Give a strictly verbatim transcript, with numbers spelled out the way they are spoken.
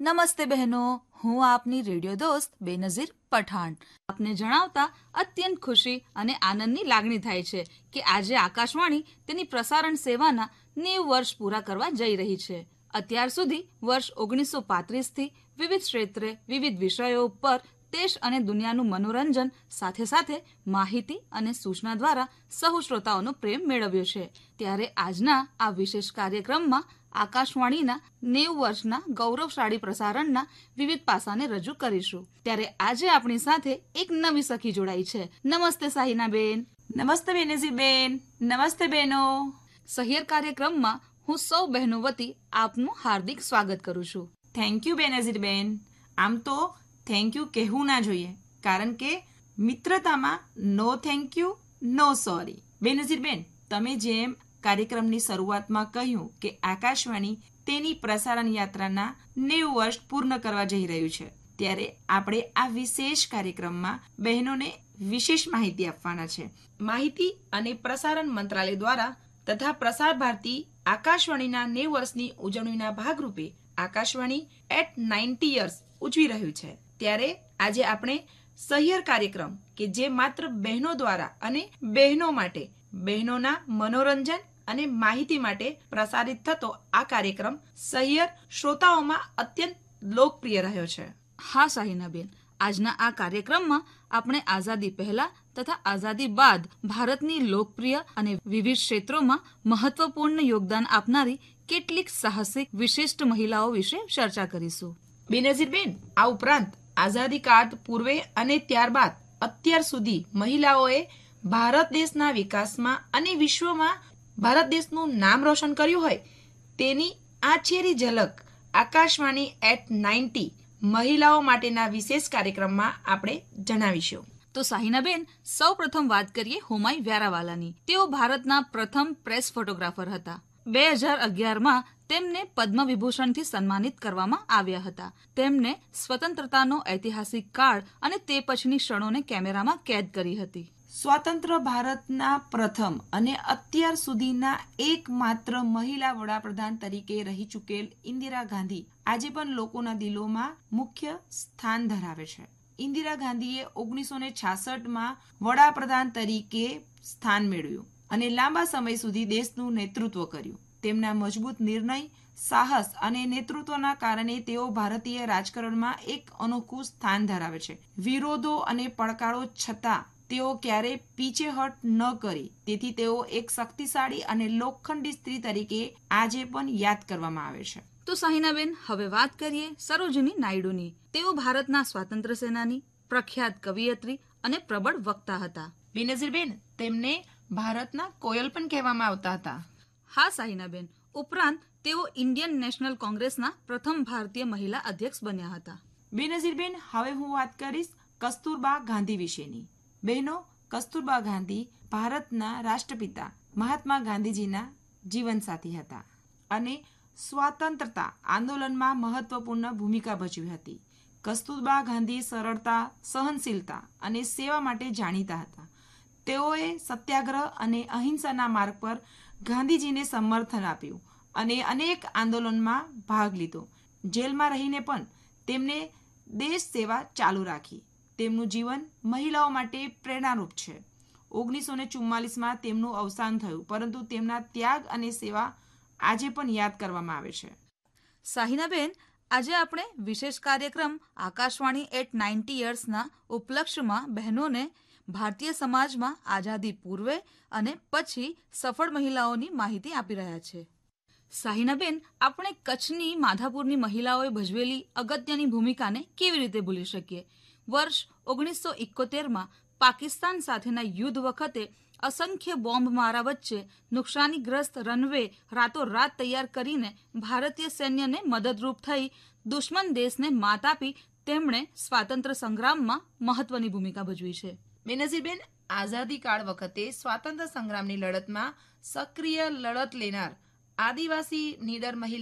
નમસ્તે બહેનો, હું આપની રેડિયો દોસ્ત બેનઝીર પઠાણ આપને જણાવતા અત્યંત ખુશી અને આનંદની લાગણી થાય છે કે આજે આકાશવાણી તેની પ્રસારણ સેવાના નેવું વર્ષ પૂરા કરવા જઈ રહી છે. અત્યાર સુધી વર્ષ ઓગણીસો પાંત્રીસથી વિવિધ ક્ષેત્રે વિવિધ વિષયો ઉપર દેશ અને દુનિયાનું મનોરંજન સાથે સાથે માહિતી અને સૂચના દ્વારા સહુ શ્રોતાઓનો પ્રેમ મેળવ્યો છે. ત્યારે આજના આ વિશેષ કાર્યક્રમમાં આકાશવાણીના નેવું વર્ષના ગૌરવશાળી પ્રસારણના વિવિધ પાસાને રજૂ કરીશું. ત્યારે આજે આપણી સાથે એક નવી સખી જોડાઈ છે. નમસ્તે સાહિના બેન. નમસ્તે બેનઝીર બેન. નમસ્તે બહેનો. સહિયર કાર્યક્રમમાં હું સૌ બહેનો વતી આપનું હાર્દિક સ્વાગત કરું છું. થેન્ક યુ બેનઝીર બેન. આમ તો થેન્ક યુ કહેવું ના જોઈએ, કારણ કે મિત્રતામાં no thank you know sorry. Benazir બેન, તમે જેમ કાર્યક્રમની શરૂઆતમાં કહ્યું કે આકાશવાણી તેની પ્રસારણ યાત્રાના નેવું વર્ષ પૂર્ણ કરવા જઈ રહ્યું છે, ત્યારે આપણે આ વિશેષ કાર્યક્રમમાં બહેનોને વિશેષ માહિતી આપવાના છે. માહિતી અને પ્રસારણ મંત્રાલય દ્વારા તથા પ્રસાર ભારતી આકાશવાણીના નેવું વર્ષની ઉજવણીના ભાગરૂપે આકાશવાણી એટ નાઇન્ટી યર્સ ઉજવી રહ્યું છે. ત્યારે આજે આપણે સહિયર કાર્યક્રમ કે જે માત્ર બહેનો દ્વારા અને બહેનો માટે બહેનોના મનોરંજન અને માહિતી માટે પ્રસારિત થતો આ કાર્યક્રમ સહિયર શ્રોતાઓમાં અત્યંત લોકપ્રિય રહ્યો છે. હા સાહિનાબેન, આજના આ કાર્યક્રમમાં આપણે આઝાદી પહેલા તથા આઝાદી બાદ ભારતની લોકપ્રિય અને વિવિધ ક્ષેત્રોમાં મહત્વપૂર્ણ યોગદાન આપનારી કેટલીક સાહસિક વિશિષ્ટ મહિલાઓ વિશે ચર્ચા કરીશું. બેનઝીર બેન, આ ઉપરાંત આઝાદી કાળ પૂર્વે અને ત્યારબાદ અત્યાર સુધી મહિલાઓએ ભારત દેશના વિકાસમાં અને વિશ્વમાં ભારત દેશનું નામ રોશન કર્યું હોય તેની આછેરી ઝલક આકાશવાણી એટ નાઇન્ટી મહિલાઓ માટેના વિશેષ કાર્યક્રમમાં આપણે જણાવીશું. તો સાહિનાબેન, સૌ પ્રથમ વાત કરીએ હોમાઈ વ્યારાવાલાની. તેઓ ભારતના પ્રથમ પ્રેસ ફોટોગ્રાફર હતા. બે હજાર અગિયારમાં તેમને પદ્મ વિભૂષણથી સન્માનિત કરવામાં આવ્યા હતા. તેમને સ્વતંત્રતાનો ઐતિહાસિક કાળ અને તે પછીની ક્ષણોને કેમેરામાં કેદ કરી હતી. સ્વતંત્ર ભારતના પ્રથમ અને અત્યાર સુધીના એકમાત્ર મહિલા વડાપ્રધાન તરીકે રહી ચૂકેલ ઇન્દિરા ગાંધી આજે પણ લોકોના દિલોમાં મુખ્ય સ્થાન ધરાવે છે. ઇન્દિરા ગાંધીએ ઓગણીસો ને છાસઠમાં વડાપ્રધાન તરીકે સ્થાન મેળવ્યું અને લાંબા સમય સુધી દેશનું નેતૃત્વ કર્યું. તેમના મજબૂત નિર્ણય, સાહસ અને નેતૃત્વના કારણે તેઓ ભારતીય રાજકારણમાં એક અનોખું સ્થાન ધરાવે છે. વિરોધો અને પડકારો છતાં તેઓ ક્યારેય પીછેહટ ન કરી, તેથી તેઓ એક શક્તિશાળી અને લોખંડી સ્ત્રી તરીકે આજે પણ યાદ કરવામાં આવે છે. તો સાહિનાબેન, હવે વાત કરીએ સરોજિની નાયડુની. તેઓ ભારતના સ્વાતંત્ર્ય સેનાની, પ્રખ્યાત કવિયત્રી અને પ્રબળ વક્તા હતા. બેનઝીર બેન, તેમને ભારતના કોયલ પણ કહેવામાં આવતા હતા. હા સાહિનાબેન, ઉપરાંત તેઓ ઇન્ડિયન નેશનલ કોંગ્રેસના પ્રથમ ભારતીય મહિલા અધ્યક્ષ બન્યા હતા. બેનઝીર બેન, હવે હું વાત કરીશ કસ્તુરબા ગાંધી વિશેની. બહેનો, કસ્તુરબા ગાંધી ભારતના રાષ્ટ્રપિતા મહાત્મા ગાંધીજીના જીવનસાથી હતા અને સ્વાતંત્રતા આંદોલનમાં મહત્વપૂર્ણ ભૂમિકા ભજવી હતી. કસ્તુરબા ગાંધી સરળતા, સહનશીલતા અને સેવા માટે જાણીતા હતા. તેઓએ સત્યાગ્રહ અને અહિંસાના માર્ગ પર ગાંધીજીને સમર્થન આપ્યું અને અનેક આંદોલનમાં ભાગ લીધો. જેલમાં રહીને પણ તેમને દેશ સેવા ચાલુ રાખી. તેમનું જીવન મહિલાઓ માટે પ્રેરણારૂપ છે. ઓગણીસો ને ચુમ્માલીસમાં તેમનું અવસાન થયું, પરંતુ તેમના ત્યાગ અને સેવા આજે પણ યાદ કરવામાં આવે છે. સાહિનાબેન, આજે આપણે વિશેષ કાર્યક્રમ આકાશવાણી એટ નાઇન્ટી યર્સના ઉપલક્ષ્યમાં બહેનોને ભારતીય સમાજમાં આઝાદી પૂર્વે અને પછી સફળ મહિલાઓની માહિતી આપી રહ્યા છે. સાહિનાબેન, આપણે કચ્છની માધાપુરની મહિલાઓએ ભજવેલી અગત્યની ભૂમિકાને કેવી રીતે ભૂલી શકીએ? વર્ષ ઓગણીસો ઇકોતેરમાં પાકિસ્તાન સાથેના યુદ્ધ વખતે અસંખ્ય બોમ્બ મારા વચ્ચે નુકસાનીગ્રસ્ત રનવે રાતોરાત તૈયાર કરીને ભારતીય સૈન્યને મદદરૂપ થઈ દુશ્મન દેશને માત આપી તેમણે સ્વાતંત્ર્ય સંગ્રામમાં મહત્વની ભૂમિકા ભજવી છે. બેનઝીર બેન, આઝાદી કાળ વખતે સ્વાતંત્ર્ય સંગ્રામની લડતમાં સક્રિય લડત લેનાર આદિવાસી નીડર મહિલા